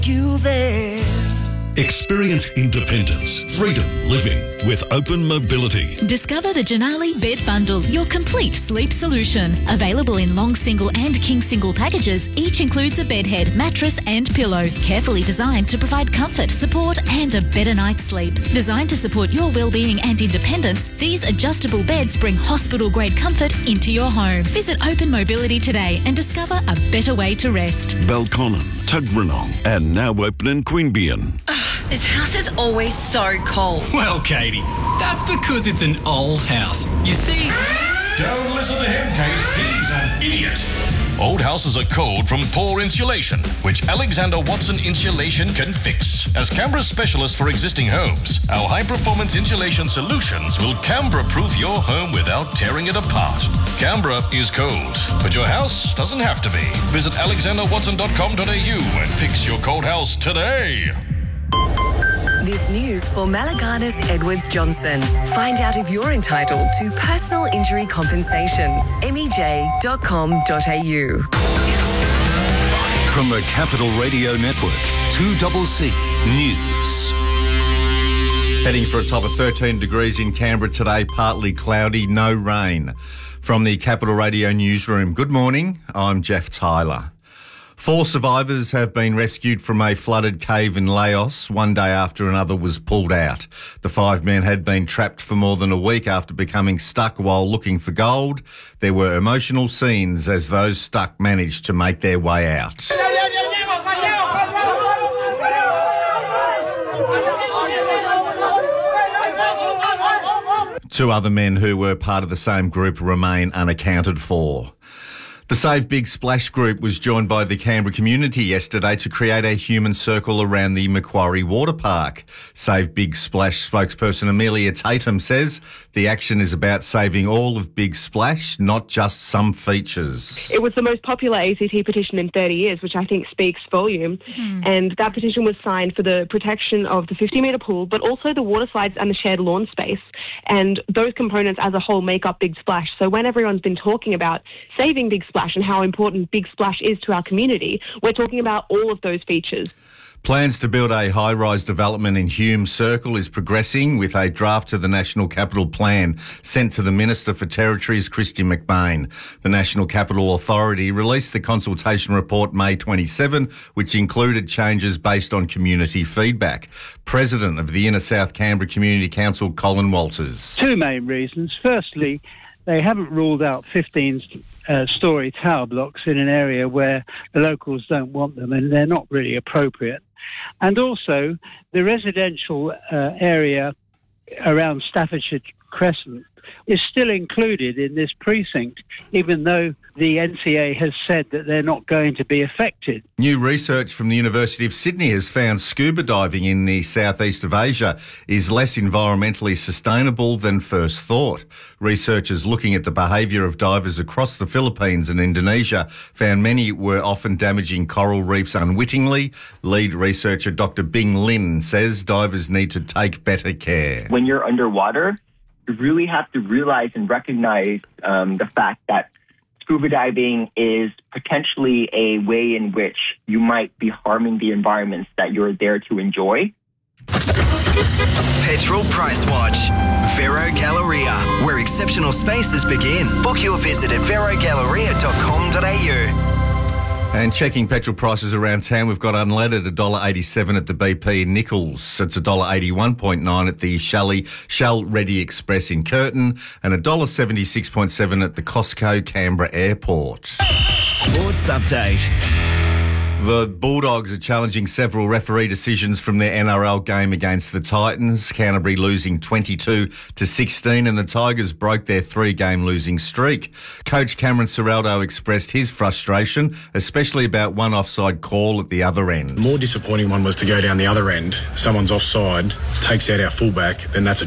You there. Experience independence, freedom living with Open Mobility. Discover the Janali Bed Bundle, your complete sleep solution. Available in long single and king single packages, each includes a bed head, mattress and pillow. Carefully designed to provide comfort, support and a better night's sleep. Designed to support your well-being and independence, these adjustable beds bring hospital-grade comfort into your home. Visit Open Mobility today and discover a better way to rest. Belconnen, Tuggeranong and now open in Queanbeyan. This house is always so cold. Well, Katie, that's because it's an old house. You see... Don't listen to him, Kate. He's an idiot. Old houses are cold from poor insulation, which Alexander Watson Insulation can fix. As Canberra's specialist for existing homes, our high-performance insulation solutions will Canberra-proof your home without tearing it apart. Canberra is cold, but your house doesn't have to be. Visit alexanderwatson.com.au and fix your cold house today. This news for Malaganas Edwards Johnson. Find out if you're entitled to personal injury compensation. MEJ.com.au. From the Capital Radio Network, 2CC News. Heading for a top of 13 degrees in Canberra today, partly cloudy, no rain. From the Capital Radio newsroom, good morning, I'm Jeff Tyler. 4 survivors have been rescued from a flooded cave in Laos one day after another was pulled out. The 5 men had been trapped for more than a week after becoming stuck while looking for gold. There were emotional scenes as those stuck managed to make their way out. 2 other men who were part of the same group remain unaccounted for. The Save Big Splash group was joined by the Canberra community yesterday to create a human circle around the Macquarie Water Park. Save Big Splash spokesperson Amelia Tatum says the action is about saving all of Big Splash, not just some features. It was the most popular ACT petition in 30 years, which I think speaks volume. And that petition was signed for the protection of the 50-metre pool, but also the water slides and the shared lawn space. And those components as a whole make up Big Splash. So when everyone's been talking about saving Big Splash and how important Big Splash is to our community, we're talking about all of those features. Plans to build a high-rise development in Hume Circle is progressing with a draft to the National Capital Plan sent to the Minister for Territories, Christy McBain. The National Capital Authority released the consultation report May 27, which included changes based on community feedback. President of the Inner South Canberra Community Council, Colin Walters. 2 main reasons. Firstly, they haven't ruled out 15-storey tower blocks in an area where the locals don't want them, and they're not really appropriate. And also, the residential area around Staffordshire Crescent is still included in this precinct, even though the NCA has said that they're not going to be affected. New research from the University of Sydney has found scuba diving in the southeast of Asia is less environmentally sustainable than first thought. Researchers looking at the behaviour of divers across the Philippines and Indonesia found many were often damaging coral reefs unwittingly. Lead researcher Dr. Bing Lin says divers need to take better care. When you're underwater, you really have to realize and recognize the fact that scuba diving is potentially a way in which you might be harming the environments that you're there to enjoy. Petrol Price Watch. Vero Galleria, where exceptional spaces begin. Book your visit at verogalleria.com.au. And checking petrol prices around town, we've got unleaded $1.87 at the BP in Nichols. It's $1.81.9 at the Shell Ready Express in Curtin and $1.76.7 at the Costco Canberra Airport. Sports Update. The Bulldogs are challenging several referee decisions from their NRL game against the Titans. Canterbury losing 22-16 and the Tigers broke their 3-game losing streak. Coach Cameron Ciraldo expressed his frustration, especially about one offside call at the other end. The more disappointing one was to go down the other end. Someone's offside, takes out our fullback, then that's a